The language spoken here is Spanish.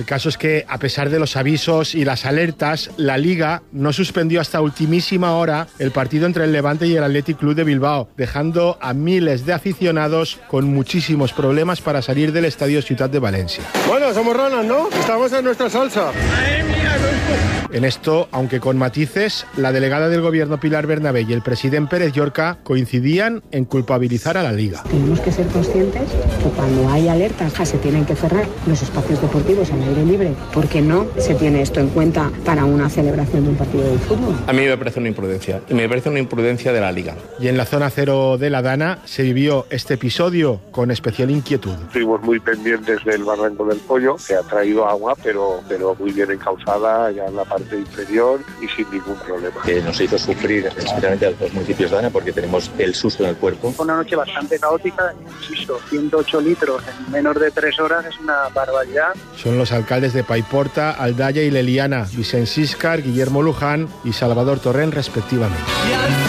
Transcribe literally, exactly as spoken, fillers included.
El caso es que, a pesar de los avisos y las alertas, la Liga no suspendió hasta ultimísima hora el partido entre el Levante y el Athletic Club de Bilbao, dejando a miles de aficionados con muchísimos problemas para salir del estadio Ciutat de Valencia. Bueno, somos ranas, ¿no? Estamos en nuestra salsa. En esto, aunque con matices, la delegada del gobierno Pilar Bernabé y el presidente Pérez Llorca coincidían en culpabilizar a la Liga. Tenemos que ser conscientes que cuando hay alertas se tienen que cerrar los espacios deportivos al aire libre, porque no se tiene esto en cuenta para una celebración de un partido de fútbol. A mí me parece una imprudencia, y me parece una imprudencia de la Liga. Y en la zona cero de la Dana se vivió este episodio con especial inquietud. Estuvimos muy pendientes del barranco del Pollo, que ha traído agua, pero, pero muy bien encauzada ya en la parte inferior y sin ningún problema. Que nos hizo sufrir especialmente a los dos municipios de Dana porque tenemos el susto en el cuerpo. Fue una noche bastante caótica, insisto, ciento ocho litros en menos de tres horas es una barbaridad. Son los alcaldes de Paiporta, Aldaya y Leliana, Vicent Siscar, Guillermo Luján y Salvador Torrent respectivamente.